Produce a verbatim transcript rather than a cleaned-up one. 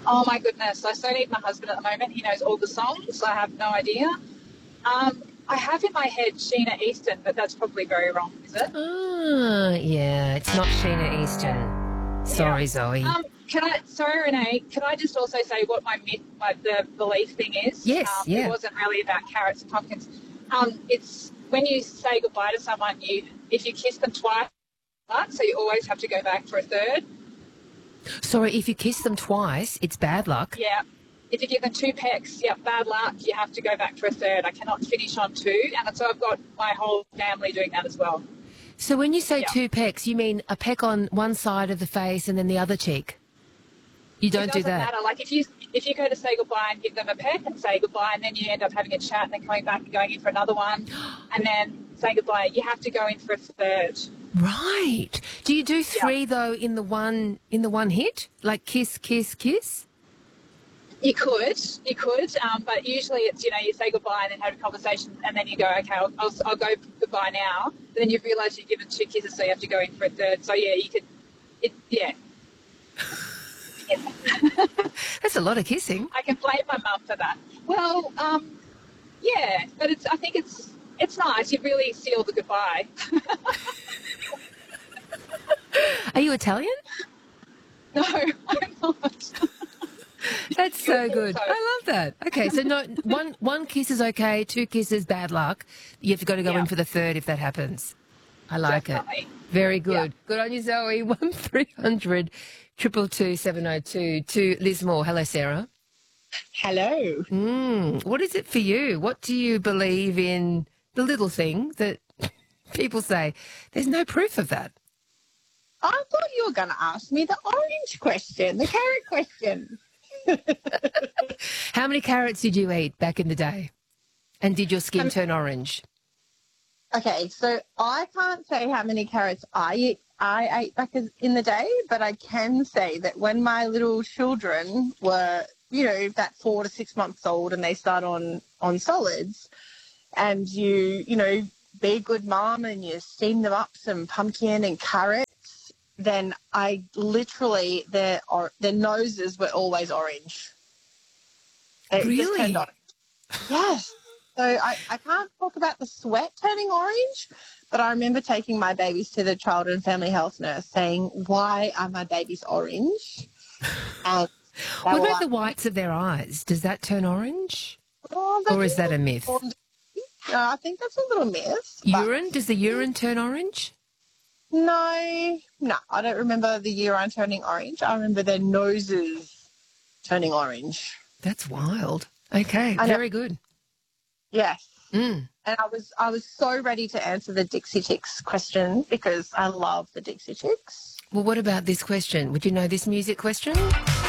Oh, my goodness. I so need my husband at the moment. He knows all the songs. I have no idea. Um, I have in my head Sheena Easton, but that's probably very wrong, is it? Ah, yeah, it's not Sheena Easton. Sorry, Yeah. Zoe. Um, can I, sorry, Renee, can I just also say what my myth, my, the belief thing is? Yes, um, yeah. It wasn't really about carrots and pumpkins. Um, it's when you say goodbye to someone, you if you kiss them twice, so you always have to go back for a third. Sorry, if you kiss them twice, it's bad luck. Yeah. If you give them two pecks, yeah, bad luck, you have to go back for a third. I cannot finish on two. And so I've got my whole family doing that as well. So when you say Yeah. two pecks, you mean a peck on one side of the face and then the other cheek? You don't It do doesn't that? matter. Like if you if you go to say goodbye and give them a peck and say goodbye, and then you end up having a chat and then coming back and going in for another one and then saying goodbye, you have to go in for a third. Right. Do you do three, though, in the one in the one hit? Like kiss, kiss, kiss? You could, you could, um, but usually it's, you know, you say goodbye and then have a conversation and then you go, okay, I'll, I'll, I'll go goodbye now. But then you realise you've given two kisses, so you have to go in for a third. So, yeah, you could, it, yeah. yeah. That's a lot of kissing. I can blame my mum for that. Well, um, yeah, but it's, I think it's, it's nice. You really seal the goodbye. Are you Italian? No, I'm not. That's so good. I love that. Okay, so no, one one kiss is okay, two kisses, bad luck. You've got to go Yeah. in for the third if that happens. I like Definitely. it. Very good. Yeah. Good on you, Zoe. One three hundred triple two seven oh two to Liz Moore. Hello, Sarah. Hello. Mm, what is it for you? What do you believe in the little thing that people say? There's no proof of that. I thought you were going to ask me the orange question, the carrot question. How many carrots did you eat back in the day? And did your skin Um, turn orange? Okay, so I can't say how many carrots I eat, I ate back as- in the day, but I can say that when my little children were, you know, that four to six months old and they start on, on solids and you, you know, be a good mum and you steam them up some pumpkin and carrots, then I literally, their, or, their noses were always orange. It just Really? turned orange. Yes. So I, I can't talk about the sweat turning orange, but I remember taking my babies to the child and family health nurse saying, why are my babies orange? And they What were about like, the whites of their eyes? Does that turn orange? "Oh, that's Or is that a myth? No, I think that's a little myth. but Urine? Does the urine turn orange? No, no, I don't remember the urine turning orange. I remember their noses turning orange. That's wild. Okay, I know. very good. Yes. Mm. And I was I was so ready to answer the Dixie Chicks question because I love the Dixie Chicks. Well, what about this question? Would you know this music question?